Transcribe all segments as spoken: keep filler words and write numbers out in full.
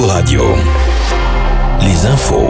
Radio. Les infos.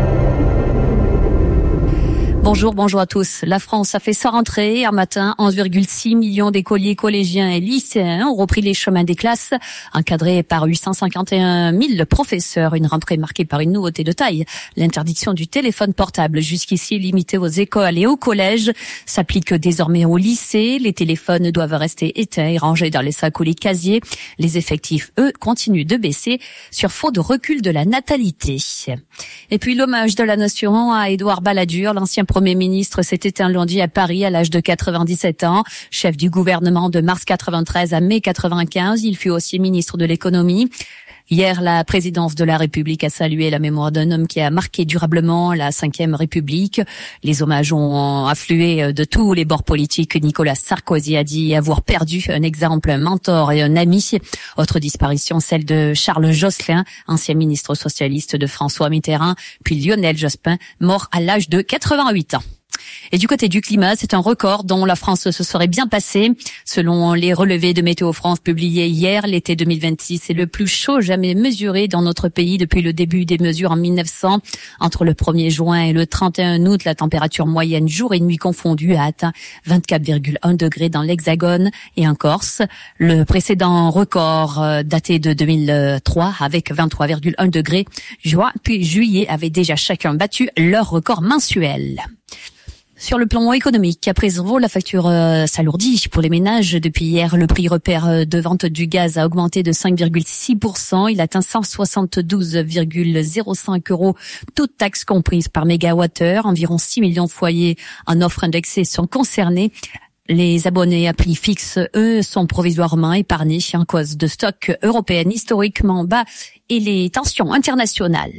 Bonjour, bonjour à tous. La France a fait sa rentrée. Hier matin, onze virgule six millions d'écoliers, collégiens et lycéens ont repris les chemins des classes, encadrés par huit cent cinquante et un mille professeurs. Une rentrée marquée par une nouveauté de taille. L'interdiction du téléphone portable, jusqu'ici limitée aux écoles et aux collèges, s'applique désormais au lycée. Les téléphones doivent rester éteints et rangés dans les sacs ou les casiers. Les effectifs, eux, continuent de baisser sur fond de recul de la natalité. Et puis l'hommage de la nation à Édouard Balladur, l'ancien Premier ministre, s'est éteint lundi à Paris à l'âge de quatre-vingt-dix-sept ans. Chef du gouvernement de mars quatre-vingt-treize à mai quatre-vingt-quinze, il fut aussi ministre de l'économie. Hier, la présidence de la République a salué la mémoire d'un homme qui a marqué durablement la cinquième République. Les hommages ont afflué de tous les bords politiques. Nicolas Sarkozy a dit avoir perdu un exemple, un mentor et un ami. Autre disparition, celle de Charles Jospin, ancien ministre socialiste de François Mitterrand, puis Lionel Jospin, mort à l'âge de quatre-vingt-huit ans. Et du côté du climat, c'est un record dont la France se serait bien passée. Selon les relevés de Météo France publiés hier, l'été deux mille vingt-six est le plus chaud jamais mesuré dans notre pays depuis le début des mesures en mille neuf cents. Entre le premier juin et le trente et un août, la température moyenne jour et nuit confondue a atteint vingt-quatre virgule un degrés dans l'Hexagone et en Corse. Le précédent record daté de deux mille trois avec vingt-trois virgule un degrés. Juin puis juillet avaient déjà chacun battu leur record mensuel. Sur le plan économique, à présent, la facture euh, s'alourdit pour les ménages. Depuis hier, le prix repère de vente du gaz a augmenté de cinq virgule six pour cent. Il atteint cent soixante-douze virgule zéro cinq euros, toutes taxes comprises par mégawattheure. Environ six millions de foyers en offre indexée sont concernés. Les abonnés à prix fixe, eux, sont provisoirement épargnés en cause de stocks européennes historiquement bas et les tensions internationales.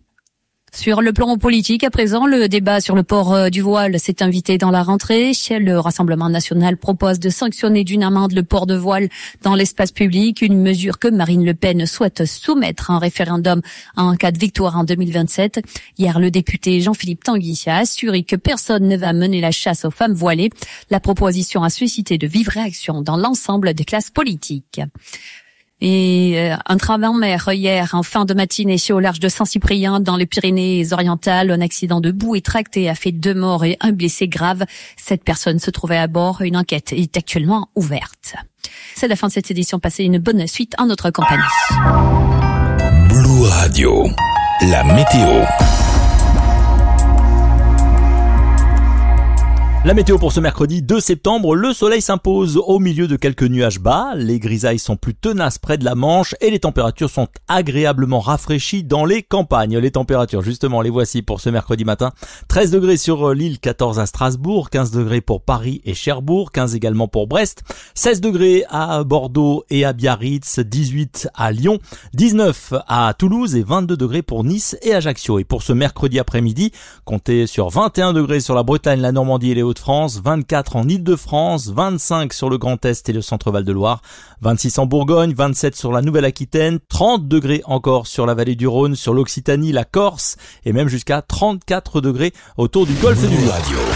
Sur le plan politique, à présent, le débat sur le port du voile s'est invité dans la rentrée. Le Rassemblement national propose de sanctionner d'une amende le port de voile dans l'espace public, une mesure que Marine Le Pen souhaite soumettre à un référendum en cas de victoire en deux mille vingt-sept. Hier, le député Jean-Philippe Tanguy a assuré que personne ne va mener la chasse aux femmes voilées. La proposition a suscité de vives réactions dans l'ensemble des classes politiques. Et euh, un train en mer hier en fin de matinée au large de Saint-Cyprien dans les Pyrénées-Orientales. Un accident de boue et tracté a fait deux morts et un blessé grave. Sept personnes se trouvaient à bord. Une enquête est actuellement ouverte. C'est la fin de cette édition. Passez une bonne suite en notre compagnie. Blue Radio, la météo. La météo pour ce mercredi deux septembre, le soleil s'impose au milieu de quelques nuages bas, les grisailles sont plus tenaces près de la Manche et les températures sont agréablement rafraîchies dans les campagnes. Les températures, justement, les voici pour ce mercredi matin. treize degrés sur l'île, quatorze à Strasbourg, quinze degrés pour Paris et Cherbourg, quinze également pour Brest, seize degrés à Bordeaux et à Biarritz, dix-huit à Lyon, dix-neuf à Toulouse et vingt-deux degrés pour Nice et Ajaccio. Et pour ce mercredi après-midi, comptez sur vingt et un degrés sur la Bretagne, la Normandie et les de France, vingt-quatre en Île-de-France, vingt-cinq sur le Grand Est et le Centre Val-de-Loire, vingt-six en Bourgogne, vingt-sept sur la Nouvelle-Aquitaine, trente degrés encore sur la vallée du Rhône, sur l'Occitanie, la Corse et même jusqu'à trente-quatre degrés autour du golfe du Lion.